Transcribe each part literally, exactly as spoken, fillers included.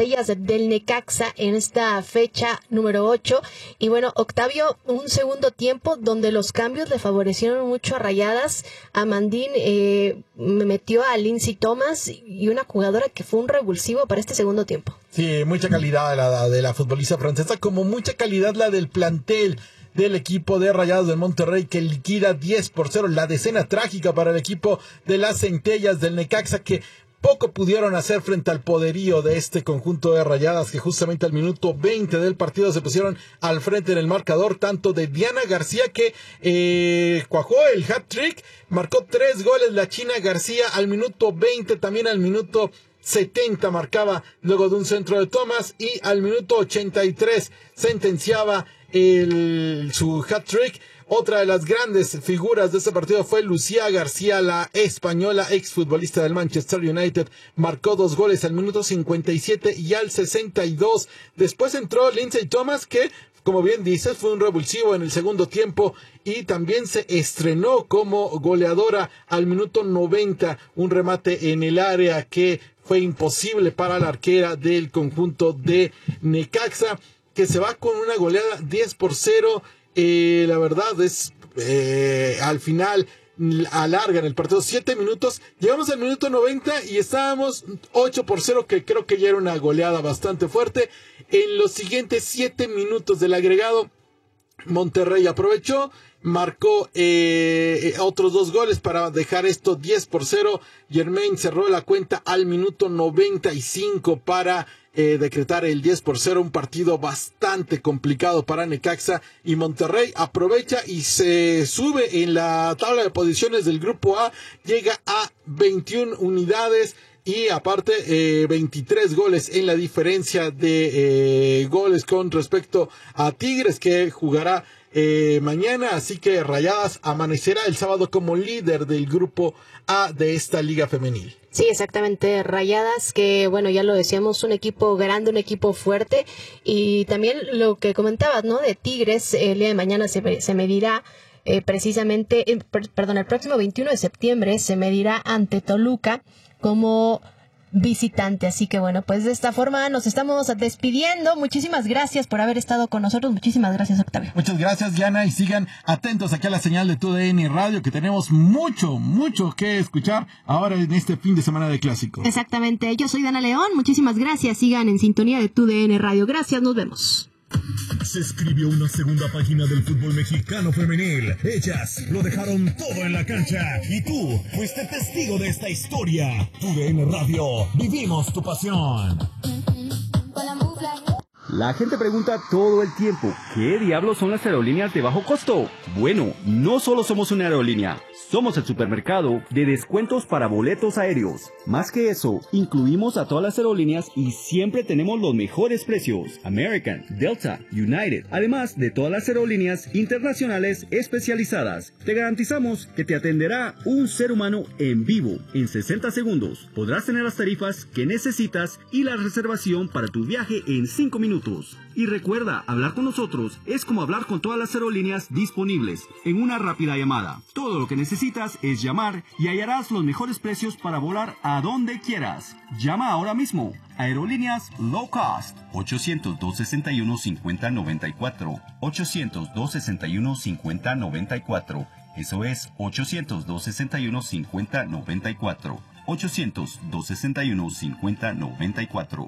Centellas del Necaxa en esta fecha número ocho. Y bueno, Octavio, un segundo tiempo donde los cambios le favorecieron mucho a Rayadas. Amandín eh, metió a Lindsay Thomas y una jugadora que fue un revulsivo para este segundo tiempo. Sí, mucha calidad la de la futbolista francesa, como mucha calidad la del plantel del equipo de Rayados del Monterrey, que liquida diez por cero, la decena trágica para el equipo de las Centellas del Necaxa, que poco pudieron hacer frente al poderío de este conjunto de Rayadas, que justamente al minuto veinte del partido se pusieron al frente en el marcador, tanto de Diana García, que eh, cuajó el hat-trick, marcó tres goles la China García al minuto veinte, también al minuto setenta marcaba luego de un centro de Thomas, y al minuto ochenta y tres sentenciaba el, su hat-trick. Otra de las grandes figuras de este partido fue Lucía García, la española, exfutbolista del Manchester United. Marcó dos goles al minuto cincuenta y siete y al sesenta y dos. Después entró Lindsay Thomas, que, como bien dices, fue un revulsivo en el segundo tiempo y también se estrenó como goleadora al minuto noventa. Un remate en el área que fue imposible para la arquera del conjunto de Necaxa, que se va con una goleada diez por cero. Eh, la verdad es, eh, al final alargan el partido siete minutos, llegamos al minuto noventa y estábamos ocho por cero, que creo que ya era una goleada bastante fuerte. En los siguientes siete minutos del agregado, Monterrey aprovechó, marcó eh, otros dos goles para dejar esto diez por cero. Germain cerró la cuenta al minuto noventa y cinco para eh, decretar el diez por cero. Un partido bastante complicado para Necaxa, y Monterrey aprovecha y se sube en la tabla de posiciones del grupo A, llega a veintiuna unidades. Y aparte, eh, veintitrés goles en la diferencia de eh, goles con respecto a Tigres, que jugará eh, mañana. Así que Rayadas amanecerá el sábado como líder del grupo A de esta liga femenil. Sí, exactamente, Rayadas, que bueno, ya lo decíamos, un equipo grande, un equipo fuerte, y también lo que comentabas, ¿no? De Tigres, el día de mañana se, se medirá eh, precisamente, eh, per, perdón, el próximo veintiuno de septiembre se medirá ante Toluca como visitante. Así que bueno, pues de esta forma nos estamos despidiendo. Muchísimas gracias por haber estado con nosotros. Muchísimas gracias, Octavio. Muchas gracias, Diana, y sigan atentos aquí a la señal de TUDN Radio, que tenemos mucho, mucho que escuchar ahora en este fin de semana de clásicos. Exactamente, yo soy Dana León. Muchísimas gracias, sigan en sintonía de TUDN Radio. Gracias, nos vemos. Se escribió una segunda página del fútbol mexicano femenil. Ellas lo dejaron todo en la cancha y tú fuiste testigo de esta historia. TUDN Radio, vivimos tu pasión. La gente pregunta todo el tiempo, ¿qué diablos son las aerolíneas de bajo costo? Bueno, no solo somos una aerolínea, somos el supermercado de descuentos para boletos aéreos. Más que eso, incluimos a todas las aerolíneas y siempre tenemos los mejores precios. American, Delta, United, además de todas las aerolíneas internacionales especializadas. Te garantizamos que te atenderá un ser humano en vivo. En sesenta segundos podrás tener las tarifas que necesitas y la reservación para tu viaje en cinco minutos. Y recuerda, hablar con nosotros es como hablar con todas las aerolíneas disponibles en una rápida llamada. Todo lo que necesitas es llamar y hallarás los mejores precios para volar a donde quieras. Llama ahora mismo. Aerolíneas Low Cost. ochocientos, dos sesenta y uno, cincuenta noventa y cuatro. ochocientos, dos sesenta y uno, cincuenta noventa y cuatro. Eso es ochocientos, dos sesenta y uno, cincuenta noventa y cuatro. ochocientos, dos sesenta y uno, cincuenta noventa y cuatro.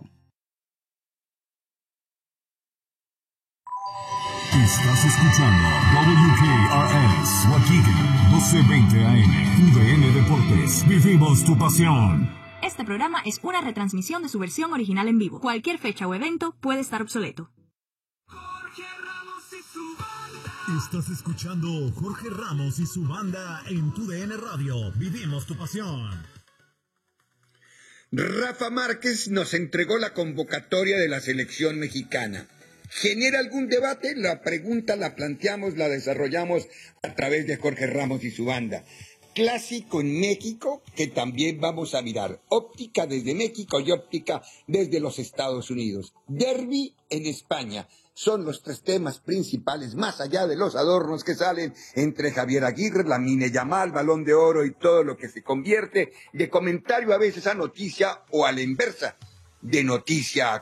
Estás escuchando W K R S Waukegan, doce veinte A M, U D N Deportes. Vivimos tu pasión. Este programa es una retransmisión de su versión original en vivo. Cualquier fecha o evento puede estar obsoleto. Jorge Ramos y su banda. Estás escuchando Jorge Ramos y su banda en tu D N Radio. Vivimos tu pasión. Rafa Márquez nos entregó la convocatoria de la selección mexicana. ¿Genera algún debate? La pregunta la planteamos, la desarrollamos a través de Jorge Ramos y su banda. Clásico en México, que también vamos a mirar. Óptica desde México y óptica desde los Estados Unidos. Derbi en España. Son los tres temas principales, más allá de los adornos que salen entre Javier Aguirre, Lamine Yamal, Balón de Oro y todo lo que se convierte de comentario a veces a noticia o a la inversa, de noticia a